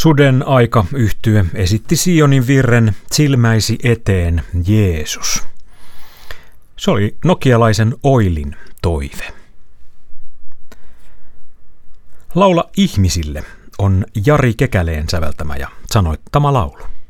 Suden aika -yhtye esitti Sionin virren Silmäisi eteen Jeesus. Se oli nokialaisen Oilin toive. Laula ihmisille on Jari Kekäleen säveltämä ja sanoittama laulu.